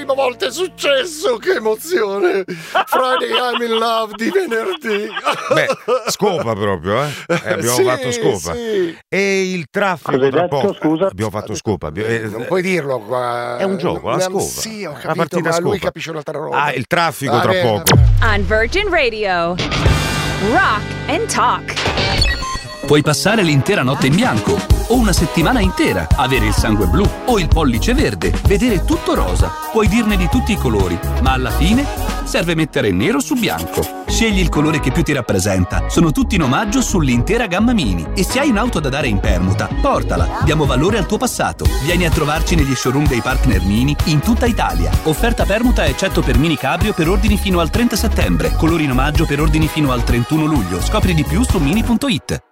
prima volta è successo, che emozione. Friday I'm in Love di venerdì. Beh, scopa proprio, abbiamo fatto scopa. Sì. E il traffico tra poco. Scusa? Abbiamo fatto scopa. Non puoi dirlo qua. È un gioco, la scopa. Sì, ho La capito, partita ma lui scopa. capisce un'altra roba. Il traffico tra Vabbè, poco. On Virgin Radio, Rock and Talk. Puoi passare l'intera notte in bianco o una settimana intera, avere il sangue blu o il pollice verde, vedere tutto rosa. Puoi dirne di tutti i colori, ma alla fine serve mettere nero su bianco. Scegli il colore che più ti rappresenta. Sono tutti in omaggio sull'intera gamma Mini. E se hai un'auto da dare in permuta, portala. Diamo valore al tuo passato. Vieni a trovarci negli showroom dei partner Mini in tutta Italia. Offerta permuta eccetto per Mini Cabrio per ordini fino al 30 settembre. Colori in omaggio per ordini fino al 31 luglio. Scopri di più su mini.it.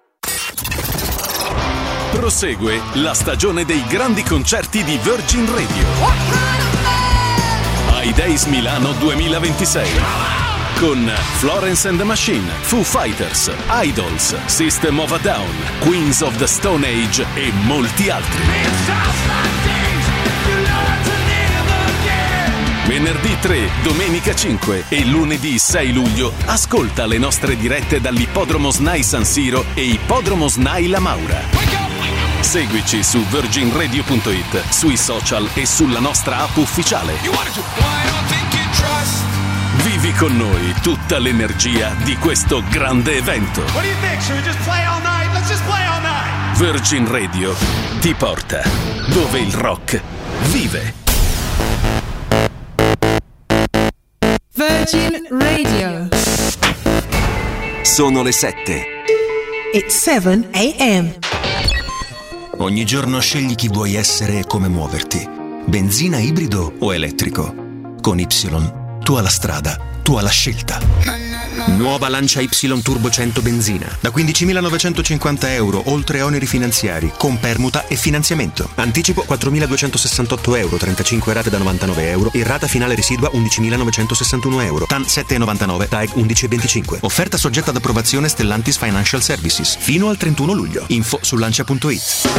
Prosegue la stagione dei grandi concerti di Virgin Radio. Ai Days Milano 2026. Con Florence and the Machine, Foo Fighters, Idols, System of a Down, Queens of the Stone Age e molti altri. Venerdì 3, domenica 5 e lunedì 6 luglio ascolta le nostre dirette dall'Ippodromo SNAI San Siro e Ippodromo SNAI La Maura. Seguici su virginradio.it, sui social e sulla nostra app ufficiale. Vivi con noi tutta l'energia di questo grande evento. Virgin Radio ti porta dove il rock vive. Virgin Radio. Sono le 7. It's 7 a.m. Ogni giorno scegli chi vuoi essere e come muoverti. Benzina, ibrido o elettrico. Con Y, tu hai la strada, tu hai la scelta. Nuova Lancia Y Turbo 100 benzina. Da 15.950 euro, oltre oneri finanziari, con permuta e finanziamento. Anticipo 4.268 euro, 35 rate da 99 euro e rata finale residua 11.961 euro. TAN 7,99, TAEG 11,25. Offerta soggetta ad approvazione Stellantis Financial Services. Fino al 31 luglio. Info su lancia.it.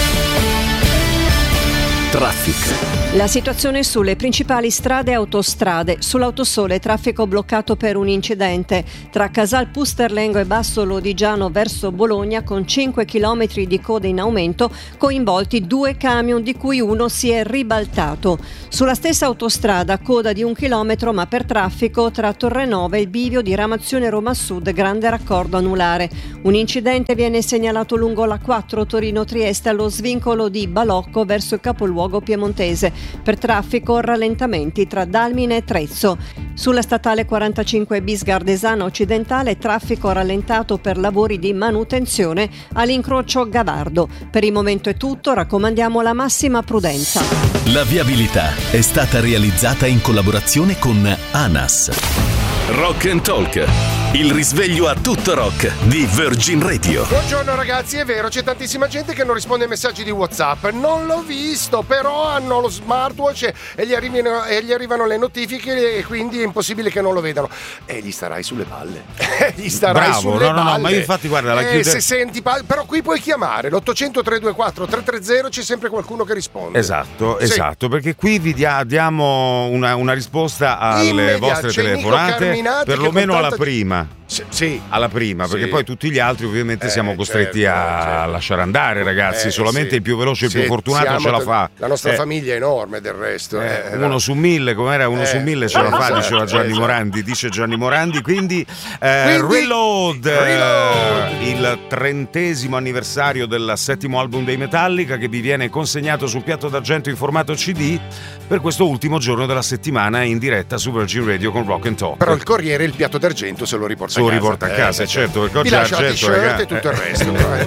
Traffic. La situazione sulle principali strade e autostrade. Sull'autosole traffico bloccato per un incidente tra Casal Pusterlengo e Basso Lodigiano verso Bologna con 5 km di code in aumento, coinvolti 2 camion di cui uno si è ribaltato. Sulla stessa autostrada coda di 1 chilometro ma per traffico tra Torrenova e il bivio di Ramazione Roma Sud, grande raccordo anulare. Un incidente viene segnalato lungo la 4 Torino-Trieste allo svincolo di Balocco verso il capoluogo piemontese. Per traffico rallentamenti tra Dalmine e Trezzo. Sulla statale 45 bis Gardesana Occidentale traffico rallentato per lavori di manutenzione all'incrocio Gavardo. Per il momento è tutto, raccomandiamo la massima prudenza. La viabilità è stata realizzata in collaborazione con ANAS. Rock and Talk, il risveglio a tutto rock di Virgin Radio. Buongiorno ragazzi, è vero, c'è tantissima gente che non risponde ai messaggi di WhatsApp. Non l'ho visto, però hanno lo smartwatch e gli arrivano le notifiche e quindi è impossibile che non lo vedano. E gli starai sulle palle. Gli starai Bravo, sulle palle. No, ma io infatti guarda, la chiudo. Se senti però qui puoi chiamare l'800 324 330, c'è sempre qualcuno che risponde. Esatto, Sì. esatto, perché qui vi diamo una risposta alle vostre C'è telefonate, Nico Carminati perlomeno che alla contatta- prima. Sì. Alla prima, perché Sì. poi tutti gli altri ovviamente siamo costretti a lasciare andare, ragazzi. Solamente sì. il più veloce e il più Sì, fortunato siamo ce la fa. La nostra famiglia è enorme del resto. Uno su 1000, com'era? Uno su 1000 ce la fa, diceva Gianni Morandi. Dice Gianni Morandi. Quindi Reload, il 30° anniversario del 7° album dei Metallica, che vi viene consegnato sul piatto d'argento in formato CD per questo ultimo giorno della settimana in diretta su Virgin Radio con Rock and Talk. Però il Corriere il piatto d'argento se lo riporta a casa. A casa, certo, perché oggi ti lascia la argento, t-shirt ragazzi. e tutto il resto.